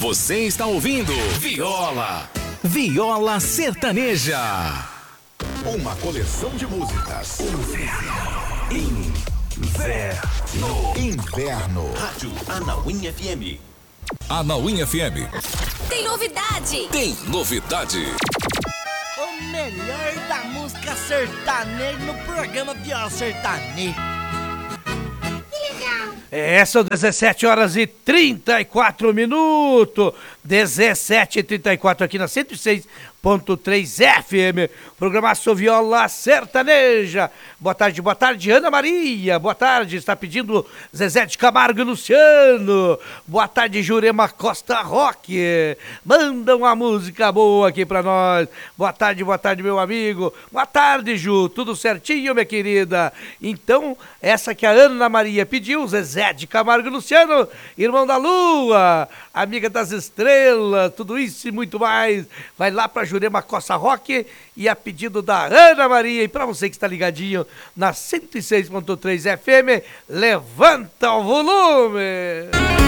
Você está ouvindo Viola Sertaneja. Uma coleção de músicas. Inverno. Rádio Anauim FM. Anauim FM. Tem novidade! Tem novidade. O melhor da música sertaneja no programa Viola Sertaneja. São 17 horas e 34 minutos. 17h34 aqui na 106.3 FM. Programação Viola Sertaneja. Boa tarde, Ana Maria. Boa tarde, está pedindo Zezé de Camargo e Luciano. Boa tarde, Jurema Costa Roque. Manda uma música boa aqui pra nós. Boa tarde, meu amigo. Boa tarde, Ju. Tudo certinho, minha querida? Então, essa que a Ana Maria pediu, Zezé de Camargo e Luciano, irmão da Lua, amiga das estrelas, tudo isso e muito mais. Vai lá pra Jurema Costa Roque e a pedido da Ana Maria. E pra você que está ligadinho na 106.3 FM, levanta o volume!